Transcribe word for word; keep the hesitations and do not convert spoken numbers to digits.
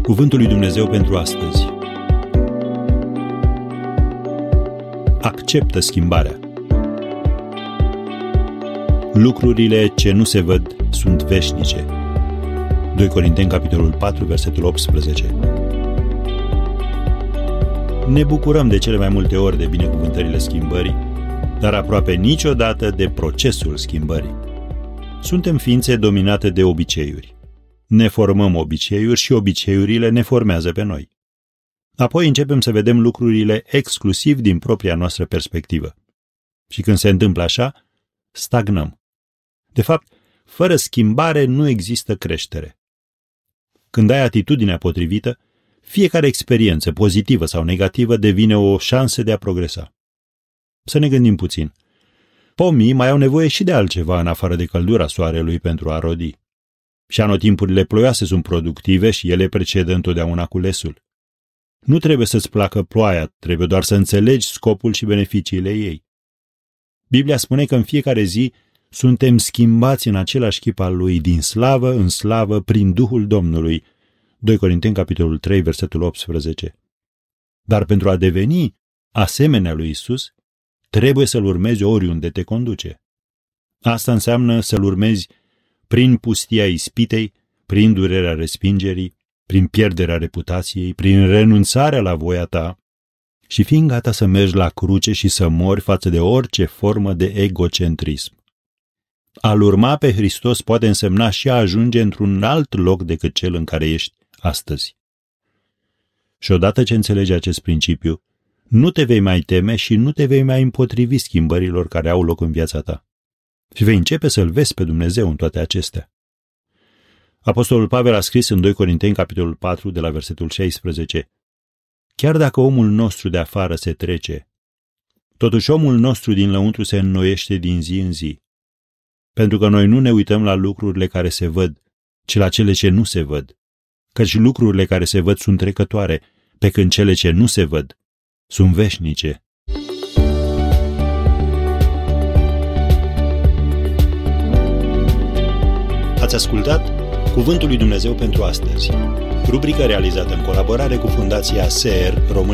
Cuvântul lui Dumnezeu pentru astăzi. Acceptă schimbarea. Lucrurile ce nu se văd sunt veșnice. doi Corinteni, capitolul patru, versetul optsprezece. Ne bucurăm de cele mai multe ori de binecuvântările schimbării, dar aproape niciodată de procesul schimbării. Suntem ființe dominate de obiceiuri. Ne formăm obiceiuri și obiceiurile ne formează pe noi. Apoi începem să vedem lucrurile exclusiv din propria noastră perspectivă. Și când se întâmplă așa, stagnăm. De fapt, fără schimbare nu există creștere. Când ai atitudinea potrivită, fiecare experiență, pozitivă sau negativă, devine o șansă de a progresa. Să ne gândim puțin. Pomii mai au nevoie și de altceva în afară de căldura soarelui pentru a rodi. Și anotimpurile ploioase sunt productive și ele precedă întotdeauna culesul. Nu trebuie să-ți placă ploaia, trebuie doar să înțelegi scopul și beneficiile ei. Biblia spune că în fiecare zi suntem schimbați în același chip al lui, din slavă în slavă, prin Duhul Domnului. doi Corinteni, capitolul trei, versetul optsprezece. Dar pentru a deveni asemenea lui Isus, trebuie să-L urmezi oriunde te conduce. Asta înseamnă să-L urmezi prin pustia ispitei, prin durerea respingerii, prin pierderea reputației, prin renunțarea la voia ta și fiind gata să mergi la cruce și să mori față de orice formă de egocentrism. A-L urma pe Hristos poate însemna și a ajunge într-un alt loc decât cel în care ești astăzi. Și odată ce înțelegi acest principiu, nu te vei mai teme și nu te vei mai împotrivi schimbărilor care au loc în viața ta. Și vei începe să-L vezi pe Dumnezeu în toate acestea. Apostolul Pavel a scris în doi Corinteni, capitolul patru, de la versetul șaisprezece: Chiar dacă omul nostru de afară se trece, totuși omul nostru din lăuntru se înnoiește din zi în zi. Pentru că noi nu ne uităm la lucrurile care se văd, ci la cele ce nu se văd. Căci lucrurile care se văd sunt trecătoare, pe când cele ce nu se văd sunt veșnice. Ați ascultat Cuvântul lui Dumnezeu pentru astăzi, rubrică realizată în colaborare cu Fundația S E R România.